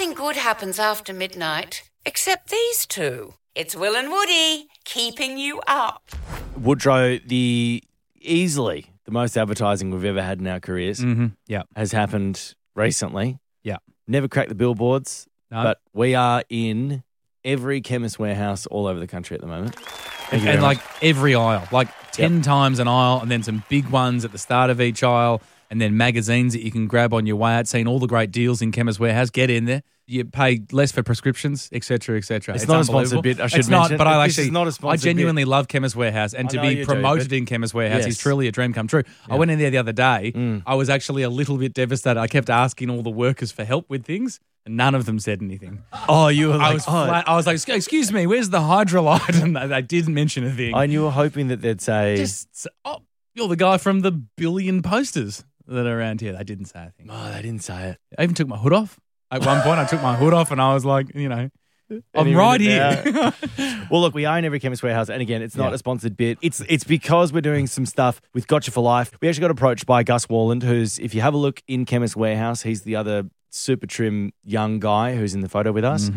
Nothing good happens after midnight, except these two. It's Will and Woody, keeping you up. Woodrow, easily the most advertising we've ever had in our careers has happened recently. Yeah. Never cracked the billboards, No. but we are in every Chemist Warehouse all over the country at the moment. And like every aisle, like 10 times an aisle, and then some big ones at the start of each aisle, and then magazines that you can grab on your way out, seeing all the great deals in Chemist Warehouse. Get in there. You pay less for prescriptions, et cetera, et cetera. It's not a sponsored bit, I should mention. But This is not a sponsored I genuinely love Chemist Warehouse, and I to know be you do, promoted but- in Chemist Warehouse Yes. is truly a dream come true. I went in there the other day. I was actually a little bit devastated. I kept asking all the workers for help with things, and none of them said anything. Oh, you were I like, was flat. I was like, excuse me, where's the Hydrolite? And they didn't mention a thing. and you were hoping that they'd say, You're the guy from the billion posters that are around here. They didn't say a thing. oh, they didn't say it. I even took my hood off. At one point, I took my hood off and I was like, I'm Any right minute here. now. Well, look, we own every Chemist Warehouse, and again, it's not a sponsored bit. It's because we're doing some stuff with Gotcha for Life. We actually got approached by Gus Warland, who's, if you have a look in Chemist Warehouse, he's the other super trim young guy who's in the photo with us.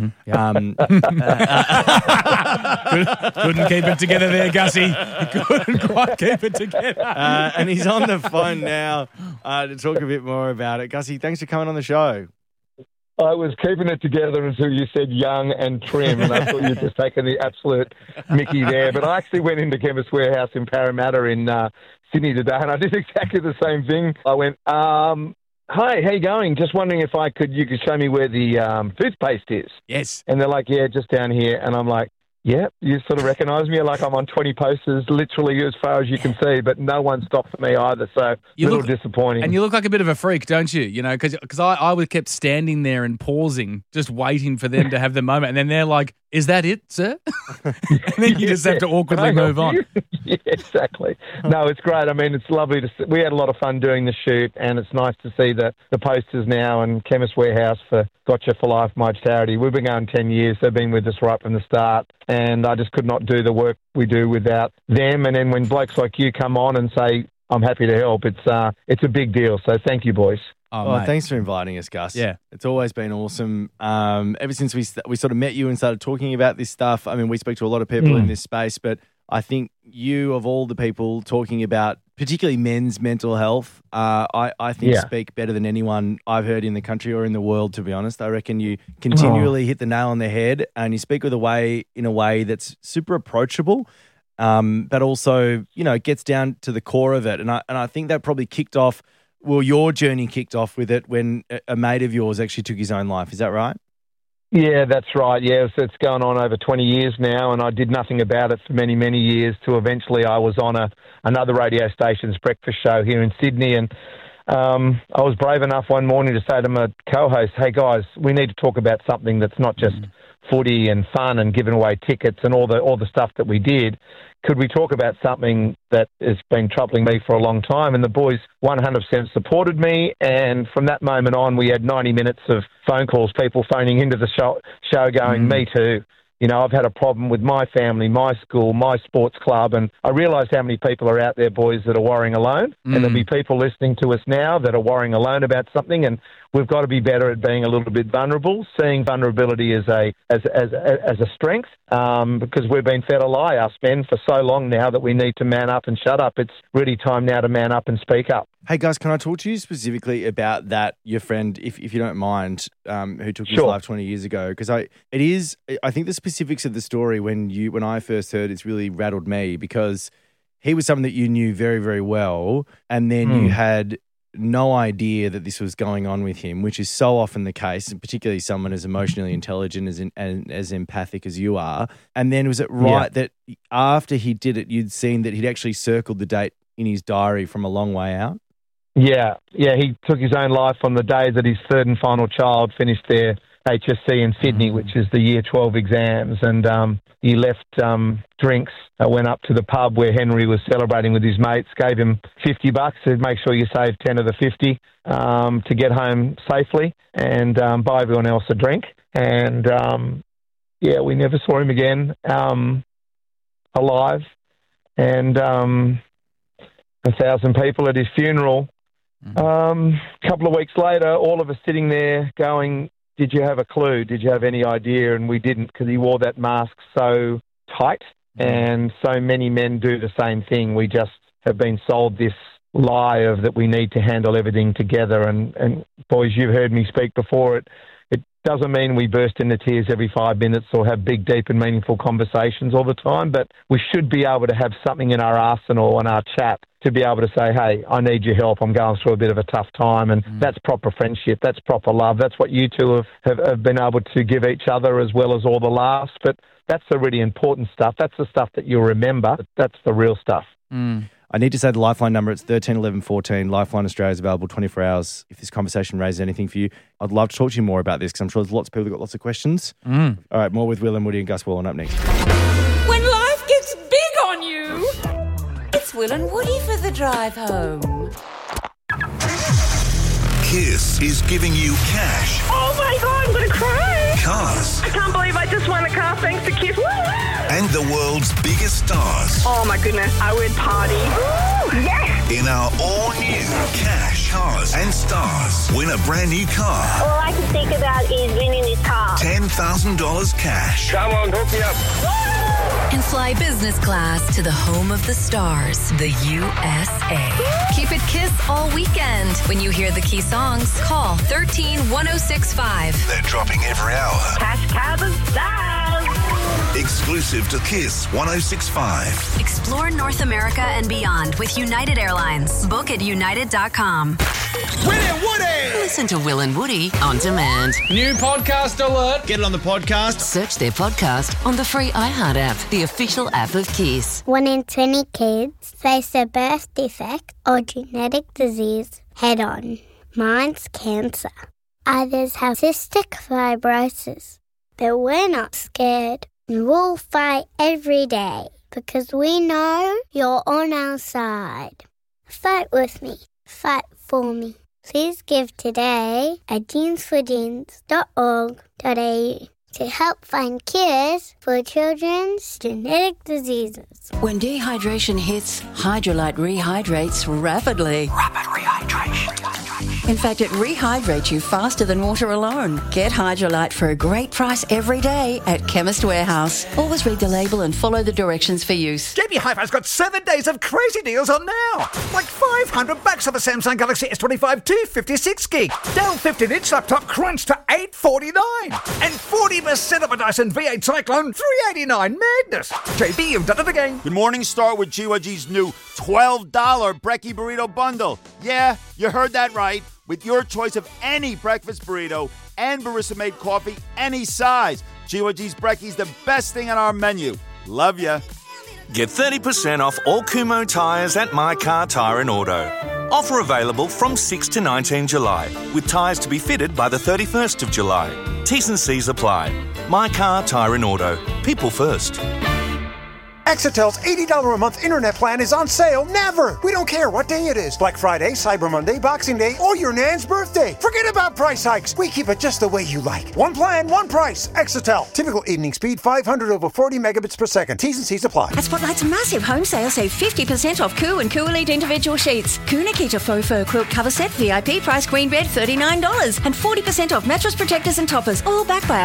Couldn't keep it together there, Gussie. Couldn't quite keep it together. And he's on the phone now to talk a bit more about it. Gussie, thanks for coming on the show. I was keeping it together until you said young and trim, and I thought you'd just taken the absolute mickey there. But I actually went into Chemist Warehouse in Parramatta in Sydney today, and I did exactly the same thing. I went, hi, how you going? Just wondering if you could show me where the toothpaste is. Yes. And they're like, yeah, just down here. And I'm like, yeah, you sort of recognise me. Like I'm on 20 posters, literally as far as you can see, but no one stopped for me either. So You a little look- disappointing. And you look like a bit of a freak, don't you? You know, because I was kept standing there and pausing, just waiting for them to have the moment. And then they're like, is that it, sir? And then you just have to awkwardly Can I move help on. you? Yeah, exactly. No, it's great. I mean, it's lovely to see. We had a lot of fun doing the shoot, and it's nice to see the posters now and Chemist Warehouse for Gotcha for Life, my charity. We've been going 10 years. They've been with us right from the start, and I just could not do the work we do without them. And then when blokes like you come on and say, I'm happy to help, it's a big deal. So thank you, boys. Oh, mate. thanks for inviting us, Gus. Yeah. It's always been awesome. Ever since we sort of met you and started talking about this stuff, I mean, we speak to a lot of people in this space, but I think you, of all the people talking about particularly men's mental health, I think speak better than anyone I've heard in the country or in the world, to be honest. I reckon you continually hit the nail on the head, and you speak in a way that's super approachable, but also, gets down to the core of it. And I think that probably kicked off. Well, your journey kicked off with it when a mate of yours actually took his own life. Is that right? Yeah, that's right. Yeah, so it's going on over 20 years now, and I did nothing about it for many, many years till eventually I was on another radio station's breakfast show here in Sydney, and I was brave enough one morning to say to my co-host, hey, guys, we need to talk about something that's not just footy and fun and giving away tickets and all the stuff that we did. Could we talk about something that has been troubling me for a long time? And the boys 100% supported me. And from that moment on, we had 90 minutes of phone calls, people phoning into the show going, me too. I've had a problem with my family, my school, my sports club, and I realise how many people are out there, boys, that are worrying alone. And there'll be people listening to us now that are worrying alone about something, and we've got to be better at being a little bit vulnerable, seeing vulnerability as a strength, because we've been fed a lie, us men, for so long now that we need to man up and shut up. It's really time now to man up and speak up. Hey, guys, can I talk to you specifically about that, your friend, if you don't mind, who took his Sure. life 20 years ago? Because I think the specifics of the story when I first heard it's really rattled me, because he was someone that you knew very, very well, and then you had no idea that this was going on with him, which is so often the case, and particularly someone as emotionally intelligent and as empathic as you are. And then was it right that after he did it, you'd seen that he'd actually circled the date in his diary from a long way out? Yeah, he took his own life on the day that his third and final child finished their HSC in Sydney, which is the Year 12 exams, and he left drinks, went up to the pub where Henry was celebrating with his mates, gave him $50, said make sure you save 10 of the 50 to get home safely, and buy everyone else a drink. And we never saw him again alive. And 1,000 people at his funeral. A couple of weeks later, all of us sitting there going, did you have a clue? Did you have any idea? And we didn't, because he wore that mask so tight. And so many men do the same thing. We just have been sold this lie of that we need to handle everything together. And boys, you've heard me speak before. It doesn't mean we burst into tears every 5 minutes or have big, deep and meaningful conversations all the time, but we should be able to have something in our arsenal and our chat to be able to say, hey, I need your help. I'm going through a bit of a tough time. And that's proper friendship. That's proper love. That's what you two have been able to give each other, as well as all the laughs. But that's the really important stuff. That's the stuff that you'll remember. That's the real stuff. I need to say the Lifeline number. It's 13 11 14. Lifeline Australia is available 24 hours. If this conversation raises anything for you, I'd love to talk to you more about this, because I'm sure there's lots of people who've got lots of questions. All right, more with Will and Woody and Gus Wallen up next. When life gets big on you, it's Will and Woody for the drive home. Kiss is giving you cash, Oh my God, I'm going to cry. cars, I can't believe I just won a car thanks to Kiss. Woo! and the world's biggest stars Oh my goodness, I would party. Woo! Yes! in our all-new Cash, Cars and Stars. Win a brand new car, All I can think about is winning this car. $10,000 cash. Come on, hook me up. And fly business class to the home of the stars, the USA. Keep it Kiss all weekend. When you hear the key songs, call 13-1065. They're dropping every hour. Cash Cars and Stars. Exclusive to Kiss 106.5. Explore North America and beyond with United Airlines. Book at united.com. Listen to Will and Woody on demand. New podcast alert. Get it on the podcast. Search their podcast on the free iHeart app, the official app of Kiss. 1 in 20 kids face a birth defect or genetic disease head on. Mine's cancer. Others have cystic fibrosis. But we're not scared. And we'll fight every day because we know you're on our side. Fight with me. Fight for me. Please give today at jeansforjeans.org.au to help find cures for children's genetic diseases. When dehydration hits, Hydrolyte rehydrates rapidly. Rapid rehydration. In fact, it rehydrates you faster than water alone. Get Hydrolyte for a great price every day at Chemist Warehouse. Always read the label and follow the directions for use. JB Hi-Fi's got 7 days of crazy deals on now. Like $500 off a Samsung Galaxy S25 256 gig. Dell 15-inch laptop crunch to $849. And 40% off a Dyson V8 Cyclone $389. Madness. JB, you've done it again. Good morning, start with GYG's new $12 Brekkie Burrito Bundle. Yeah, you heard that right. With your choice of any breakfast burrito and barista-made coffee, any size. GYG's Brekkie's the best thing on our menu. Love ya. Get 30% off all Kumho tyres at My Car Tyre and Auto. Offer available from 6 to 19 July, with tyres to be fitted by the 31st of July. T's and C's apply. My Car Tyre and Auto. People first. Exitel's $80 a month internet plan is on sale never. We don't care what day it is. Black Friday, Cyber Monday, Boxing Day, or your nan's birthday. Forget about price hikes. We keep it just the way you like. One plan, one price. Exitel. Typical evening speed 500 over 40 megabits per second. T's and C's apply. At Spotlight's massive home sale, save 50% off Coo and Coo Elite individual sheets. Coo Nikita faux fur quilt cover set VIP price queen bed $39. And 40% off mattress protectors and toppers. All backed by